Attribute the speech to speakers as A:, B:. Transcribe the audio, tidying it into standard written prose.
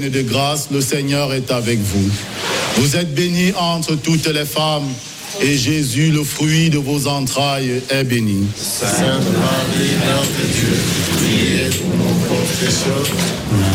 A: De grâce, le Seigneur est avec vous. Vous êtes bénie entre toutes les femmes, et Jésus, le fruit de vos entrailles, est béni.
B: Sainte Marie, Mère de Dieu, priez pour nos pauvres pécheurs.